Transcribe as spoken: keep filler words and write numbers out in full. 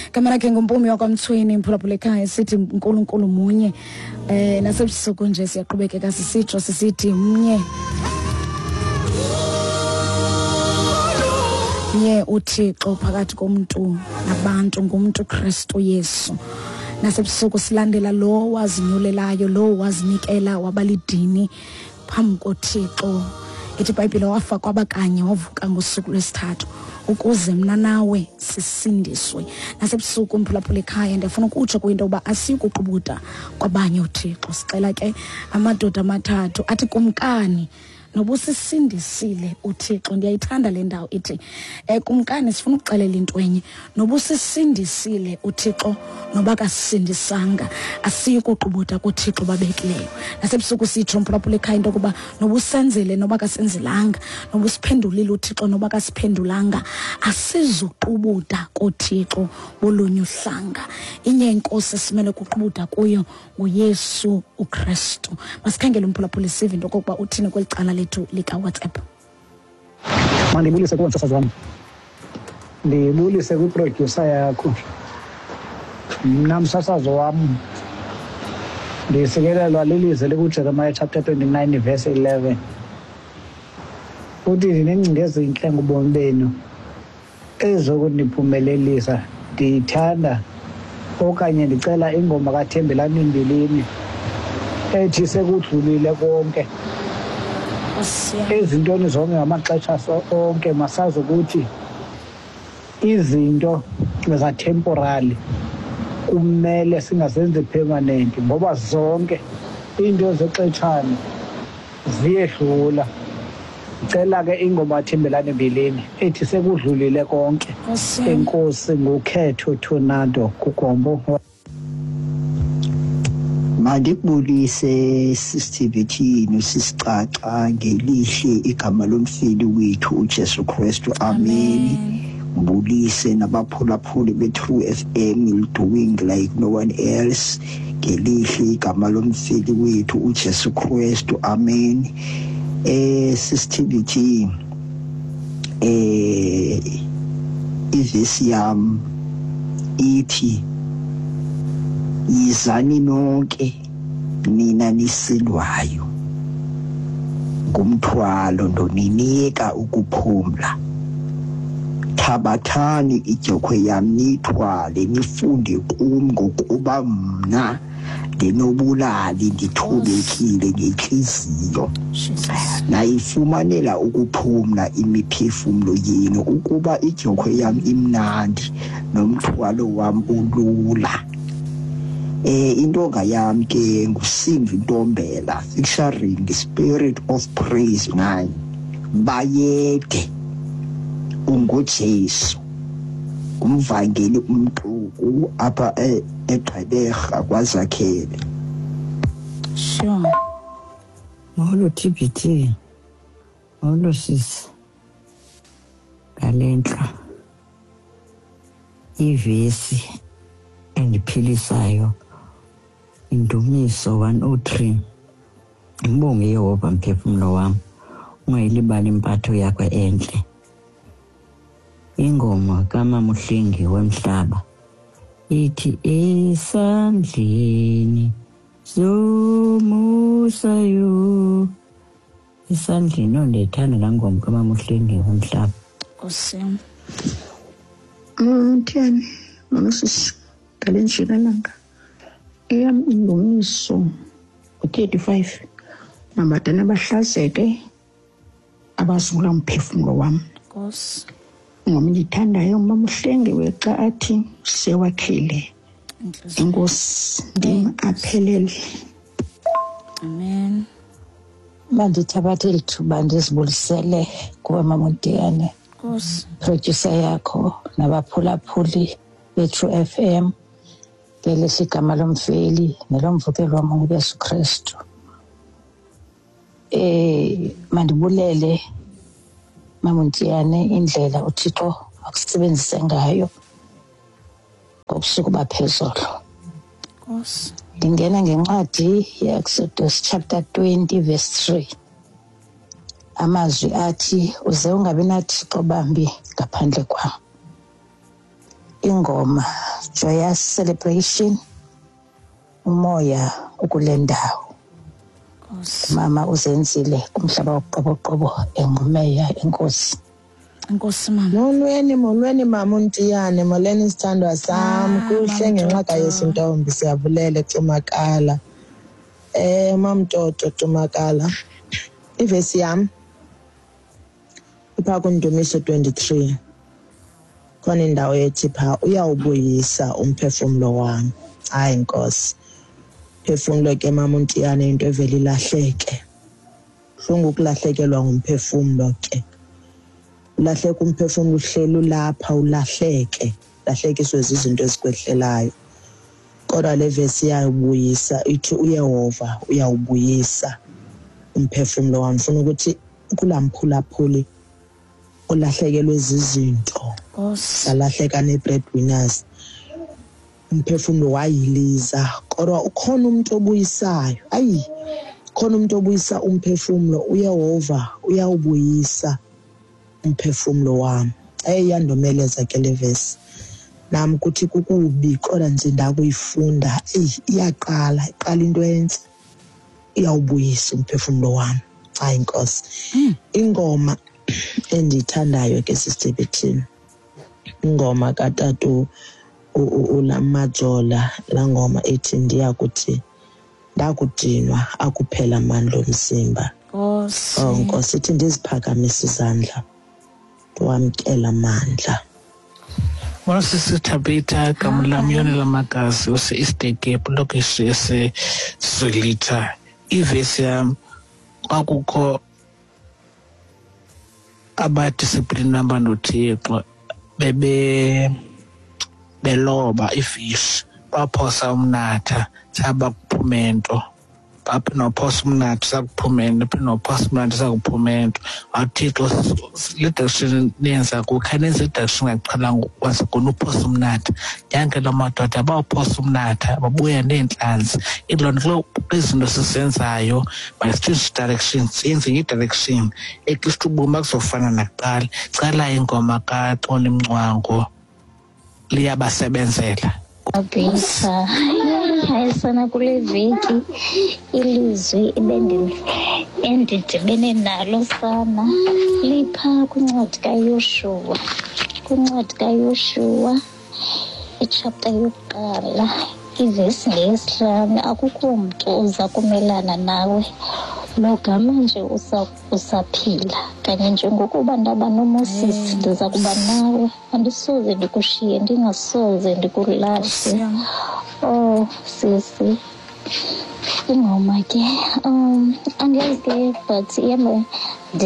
Kamera ke ngompumi wakwaMthweni imphulaphula ekhaya sithi uNkulunkulu munye. Eh nasebusuku nje siyaqhubekeka sisitsho sisithi mnye. Nye uThixo phakathi komuntu nabantu ngumuntu Kristu Yesu. Nasebusuku silandela lo wazinyulelayo lo wazinikela wabalidini phambi koThixo. Ithi iBhayibhile wafa kwabakanye wavuka ngosuku lwesithathu ukuze mina nawe sisindiswe. Nasebusuku umphulaphula ekhaya ndifuna ukutsho kuyinto uba asikuqubuta kwabanye uThixo. Sicela ke amadoda amathathu athi kumkani nobusisindisile uThixo. Ndiyayithanda le ndawo ithi eh kumkani sifuna ukuxelela into enye nobusisindisile uThixo noba kasindisanga asiyikuqubuta kuThixo babekileyo. Nasebusuku sitsho umphulaphula ekhaya into kuba nobusenzele noba kasenzelanga nobusiphendulile uThixo noba kasiphendulanga asizuqubuta kuThixo bolunye uhlanga. Inye inkosi simele ukuqubuta kuyo nguYesu uKristu. Masikhangele umphulaphula sive into kokuba uthini kwelicala lethu lika WhatsApp. Mandibulise kuwe msasazi wami. Ndibulise kwiproducer yakho. Mna msasazi wami ndisikelelwa lilizwi likuJeremiah chapter twenty-nine verse eleven. Uthi ndinengcindezi enhle ngobomi benu ezokundiphumelelisa. Ndiyithanda okanye ndicela ingoma kaThembelani Mbilini ethi sekudlulile konke. Ezintweni zonke ngamaxesha onke masazi ukuthi izinto za temporary kumele singazenzi permanent ngoba zonke into zexetshana ziyedlula. Cela ke ingoma Thembelani Mbilini ethi sekudlulile konke. Enkosi ngukhetho Tornado kuGombo. Mandikubulise sisithivithi nosisicaca ngelihle igama lomfili wethu uJesu Kristu. Amen. Mbulise nabaphulaphuli be-True F M doing like no one else ngelihle igama lomfili wethu uJesu Kristu. Amen. Eh sisithivithi eh ivesi yam ithi yizani nonke nina nisilwayo ngumthwalo ndoninika ukuphumla. Thabathani idyokwe yam nithwale nifunde kum ngokuba mna ndinobulali ndithobekile ngenhliziyo. Nayifumanela ukuphumla imiphefumlo yenu ukuba idyokwe yam imnandi nomthwalo wam ulula. Eh intonga yami ke nguSimvi Ntombela featuring Spirit of Praise nine bayede unguJesu umvangeli umxuku apha eGqeberha kwaZakhele. Sure. Molo T B T. Molo sis. Galentla. Ivesi endiphilisayo Indumiso one oh three. Ngibonge Yehova mphefumlo wami ungayilibali impatho yakho enhle. Ingoma kaMama uHlengi wemhlaba ithi esandleni zomusayo. Esandleni ondethanda la ngoma kaMama uHlengi wemhlaba. Awesome. Mtheni nomsisi galenjikalanga eyam Indumiso u-thirty-five namadana abahlazeke abazula umphefumlo wami. Nkosi. Ngoma ngithandayo uMama uHlengi wexa athi sewakhile. Inkosi ndim aphelele. Amen. Mandithabathe lithuba ndizibulisele kuwe Mama uDiane. Nkosi. Producer yakho nabaphulaphuli be-True F M ngelihle igama lomfeli nelomvukelo wami uYesu Kristu. Eh mandibulele Mama uDiane indlela uThixo akusebenzise ngayo ngobusuku baphezulu. Nkosi. Ndingena ngencwadi ye-Exodus chapter twenty verse three. Amazwi athi uze ungabi naThixo bambi ngaphandle kwam. Ingoma joyous celebration umoya ukulendawo. Mama uzenzile kumhlaba woqoboqobo enqumeya enkosi. Enkosi mama. Molweni molweni mama uNtiyane, molweni isithandwa sami. Kuhle ngenxa kaYesu Ntombi siyavulele Cumakala. Eh mamtoto Cumakala. Ivesi yami ipha kuNdumiso twenty-three. Khona indawo ethi pha uyawubuyisa umphefumulo wami. Hayi Nkosi. Phefumulo ke mama uNtiyane into evela ilahleke. Hlungu kulahlekelwa ngumphefumulo ke. Ulahleka umphefumulo uhlelo lapha ulahleke. Lahlekiswe izinto ezikwehlelayo. Kodwa le verse iyabuyisa ithi uYehova uyawubuyisa umphefumulo wami. Ufuna ukuthi kulamphulaphuli olahlekelwe izinto. Salahleka ne-breadwinners. Umphefumulo wayiliza kodwa ukhona umuntu obuyisayo. Ayi khona umuntu obuyisa umphefumulo. uYehova uyawubuyisa umphefumulo wami. Ayiyandomeleza ke le verse. Nami ukuthi kukubi kodwa nje ndakuyifunda. Ey iyaqala iqala into enhle. Iyawubuyisa umphefumulo wami. Hayi Nkosi. Ingoma endithandayo ke Sister Bethini. Ingoma kaTatu uLamajola la ngoma ethi ndiyakuthi ndakudinwa akuphela amandla omzimba. Nkosi. Oh Nkosi ithi ndiziphakamise izandla. Wamkela amandla. Bona sisithabita kamlami yona lamagazi use Easter Cape lokishi ese Zwelitsha. Ivesi yami akukho abadiscipline number noThixo bebe beloba ifish baphosa umnatha saba kuphumento. Apha nophosa umnatha sakuphumento, apha nophosa umnatha sakuphumento. Athixo le direction nenza kukhanenza direction ngaqala ngokwazi kona uphosa umnatha. Yanke lo madoda bawuphosa umnatha babuya neentlanzi. Ilona izinto sisenzayo by change directions yenze i-direction eklistu ubuma kuzofana nakuqala. Cala ingoma kaXoli Mncwango liyabasebenzela. Abisa hayisana kule veki ilizwi endidibene nalo sana lipha kwincwadi kaYoshua kwincwadi kaYoshua ichapter yokuqala ivesi ngesihlanu. Akukho mntu oza kumelana nawe logama nje usaphila kanye njengokuba ndaba noMoses ndiza kuba nawe andisoze ndikushiye ndingasoze ndikulahle. Oh sisi ingoma ke um angazi ke but yebo